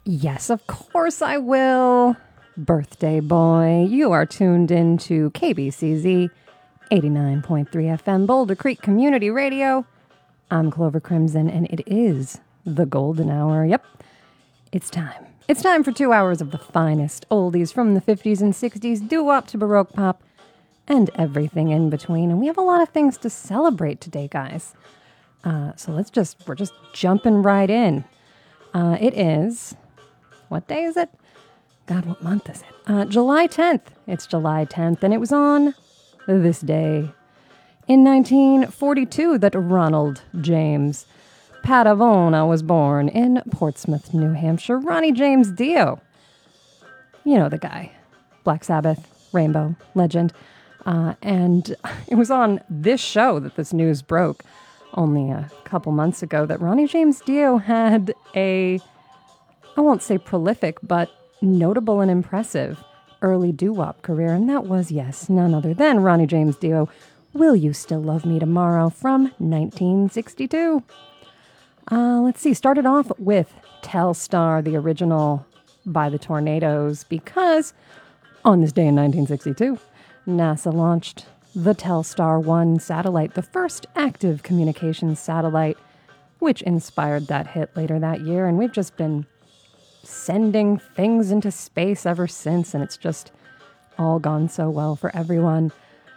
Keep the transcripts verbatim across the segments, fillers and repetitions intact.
Yes, of course I will. Birthday boy, you are tuned in to K B C Z eighty-nine point three F M Boulder Creek Community Radio. I'm Clover Crimson, and it is the golden hour. Yep, it's time. It's time for two hours of the finest oldies from the fifties and sixties, doo-wop to baroque pop, and everything in between. And we have a lot of things to celebrate today, guys. Uh, so let's just, we're just jumping right in. Uh, it is, what day is it? God, what month is it? Uh, July tenth. It's July tenth, and it was on this day in nineteen forty-two that Ronald James Padavona was born in Portsmouth, New Hampshire. Ronnie James Dio. You know the guy. Black Sabbath, Rainbow, legend. Uh, and it was on this show that this news broke only a couple months ago that Ronnie James Dio had a, I won't say prolific, but notable and impressive early doo-wop career. And that was, yes, none other than Ronnie James Dio, Will You Still Love Me Tomorrow from nineteen sixty-two. Uh, let's see, started off with Telstar, the original by the Tornadoes, because on this day in nineteen sixty-two, NASA launched the Telstar one satellite, the first active communications satellite, which inspired that hit later that year. And we've just been sending things into space ever since, and it's just all gone so well for everyone.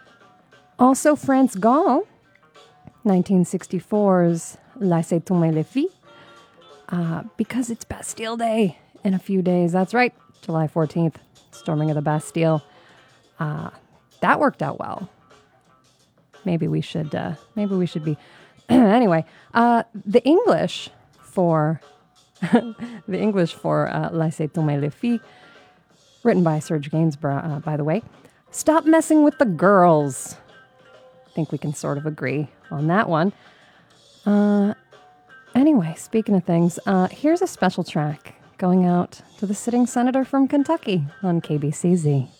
Also, France Gall, nineteen sixty-four's Laissez tomber les filles, uh, because it's Bastille Day in a few days. That's right, July fourteenth, storming of the Bastille. Uh, that worked out well. Maybe we should, uh, maybe we should be. Anyway, uh, the English for the English for uh, Laissez tomber les filles, written by Serge Gainsbourg, uh, by the way. Stop messing with the girls. I think we can sort of agree on that one. Uh, anyway, speaking of things, uh, here's a special track going out to the sitting senator from Kentucky on K B C Z.